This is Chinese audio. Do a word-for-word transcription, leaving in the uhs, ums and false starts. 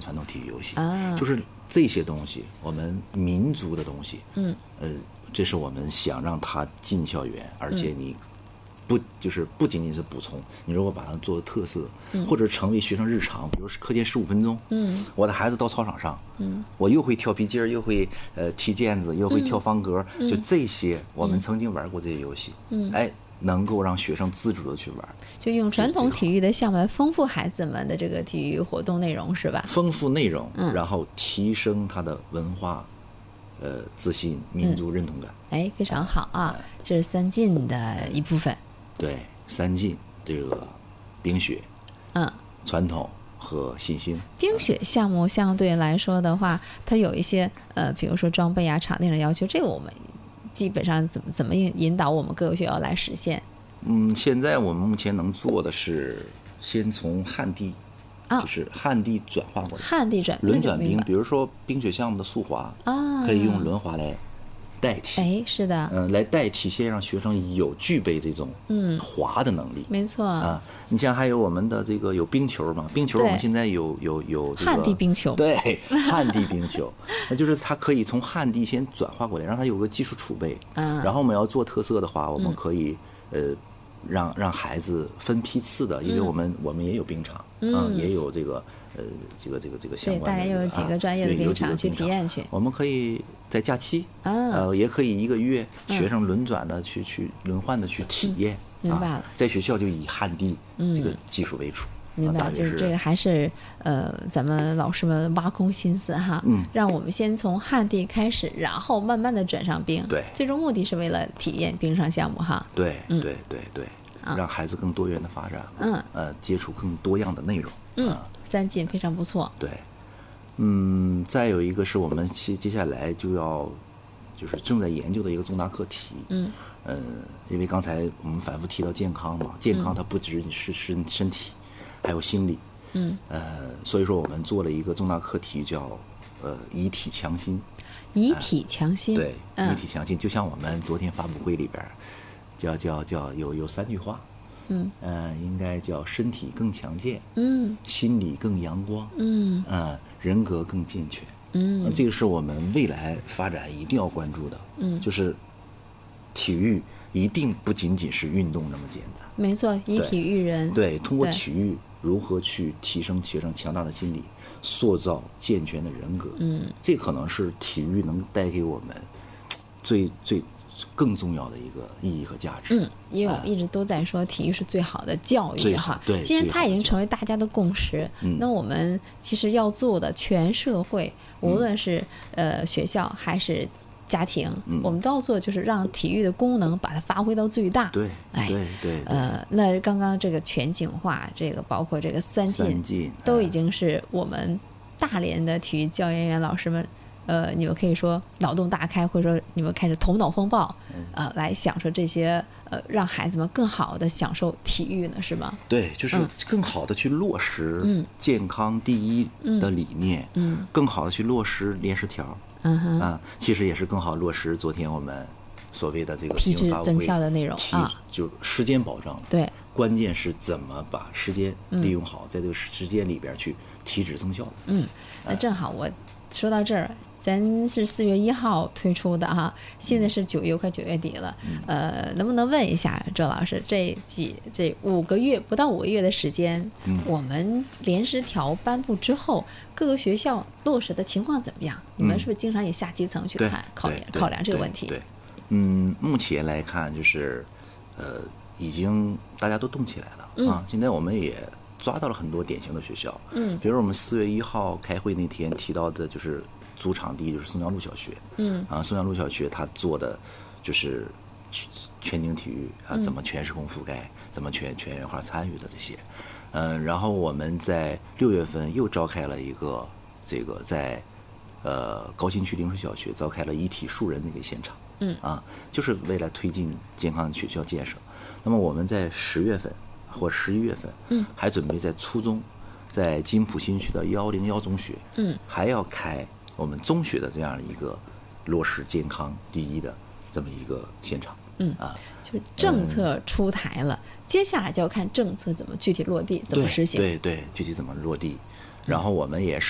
传统体育游戏， 啊， 就是这些东西，我们民族的东西， 嗯， 呃，这是我们想让它进校园，而且你不就是不仅仅是补充，你如果把它做特色， 嗯、 或者成为学生日常，比如课间十五分钟， 嗯， 我的孩子到操场上， 嗯， 我又会跳皮筋儿，又会呃踢毽子，又会跳方格， 嗯、 就这些，我们曾经玩过这些游戏， 嗯， 哎，能够让学生自主的去玩， 就用传统体育的项目来丰富孩子们的这个体育活动内容，是吧？ 丰富内容， 嗯、 然后提升他的文化。呃，自信、民族认同感， 嗯、哎，非常好啊！嗯、这是三进的一部分。 对，三进这个冰雪， 嗯， 传统和新兴。 冰雪项目相对来说的话，它有一些呃，比如说装备啊、场地上要求，这个我们基本上怎么怎么引导我们各个学校来实现？ 嗯，现在我们目前能做的是先从旱地。就是旱地转化过来， 旱地转轮转冰，比如说冰雪项目的速滑啊， 可以用轮滑来代替。 哎，是的， 嗯、呃，来代替，先让学生有具备这种嗯滑的能力。 没错啊，你像还有我们的这个有冰球嘛，冰球我们现在有有有这个旱地冰球， 对，旱地冰球，那就是它可以从旱地先转化过来，让它有个技术储备。 嗯， 然后我们要做特色的话，我们可以、嗯、呃。让让孩子分批次的，因为我们、嗯、我们也有冰场，嗯，嗯也有这个呃这个这个这个相关的， 对，大家有几个专业的冰场去体验去。 我们可以在假期， 啊、 呃，也可以一个月学生轮转的去、嗯、去轮换的去体验、 嗯，明白了、 啊。在学校就以旱地这个技术为主。 嗯明白，就是这个还是呃，咱们老师们挖空心思哈， 嗯， 让我们先从旱地开始，然后慢慢的转上冰， 对， 最终目的是为了体验冰上项目哈， 对， 嗯、 对对对， 啊、 让孩子更多元的发展， 嗯， 呃，接触更多样的内容， 嗯， 啊、 三进非常不错， 对，嗯，再有一个是我们接接下来就要就是正在研究的一个重大课题， 嗯， 呃，因为刚才我们反复提到健康嘛，健康它不只是身身体，还有心理。 嗯， 呃，所以说我们做了一个重大课题叫，呃，以体强心。 以体强心。 呃、对、 嗯， 以体强心，就像我们昨天发布会里边，叫叫叫有有三句话。 嗯。 呃，应该叫身体更强健。 嗯。 心理更阳光。 嗯。 呃，人格更健全。 嗯。 呃、这个是我们未来发展一定要关注的。 嗯。 就是体育一定不仅仅是运动那么简单。 没错，以体育人。 对，通过体育。如何去提升学生强大的心理，塑造健全的人格？ 嗯， 这可能是体育能带给我们最最更重要的一个意义和价值。 嗯，因为我一直都在说体育是最好的教育哈。 对， 既然它已经成为大家的共识， 嗯、 那我们其实要做的，全社会无论是、嗯、呃学校还是家庭、 嗯， 我们都要做，就是让体育的功能把它发挥到最大。 对， 哎， 对对对。 呃，那刚刚这个全景化，这个包括这个三进， 三进都已经是我们大连的体育教研员老师们，呃，你们可以说脑洞大开，或者说你们开始头脑风暴，呃，来享受这些，呃，让孩子们更好的享受体育呢，是吗？ 对，就是更好的去落实健康第一的理念， 嗯，嗯更好的去落实连十条。 嗯哼， 啊，其实也是更好落实昨天我们所谓的这个体制增效的内容啊， 就时间保障。 对， 关键是怎么把时间利用好，嗯、在这个时间里边去体脂增效。 嗯，那正好我说到这儿。咱是四月一号推出的哈，现在是九月，快九月底了。 嗯、 呃，能不能问一下周老师，这几这五个月不到五个月的时间， 嗯、 我们连十条颁布之后，各个学校落实的情况怎么样？你们是不是经常也下基层去看、考量考量这个问题？ 对，嗯，目前来看就是，呃，已经大家都动起来了、 嗯、 啊。现在我们也抓到了很多典型的学校， 嗯， 比如我们四月一号开会那天提到的，就是主场地就是松江路小学， 嗯， 啊，松江路小学他做的就是全景体育啊，怎么全时空覆盖，嗯、怎么全全员化参与的这些，嗯、呃，然后我们在六月份又召开了一个这个在呃高新区临水小学召开了一体树人的一个现场， 嗯， 啊，就是为了推进健康学校建设。那么我们在十月份或十一月份， 嗯， 还准备在初中，在金浦新区的幺零幺中学， 嗯， 还要开我们中学的这样的一个落实健康第一的这么一个现场， 嗯啊， 就是政策出台了，嗯、接下来就要看政策怎么具体落地，怎么实行， 对 对, 对，具体怎么落地。然后我们也